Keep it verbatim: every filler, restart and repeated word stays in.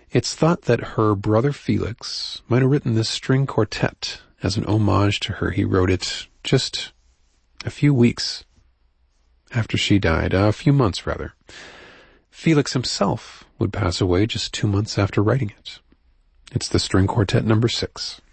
It's thought that her brother Felix might have written this string quartet as an homage to her. He wrote it just a few weeks after she died, a few months rather. Felix himself would pass away just two months after writing it. It's the string quartet number six.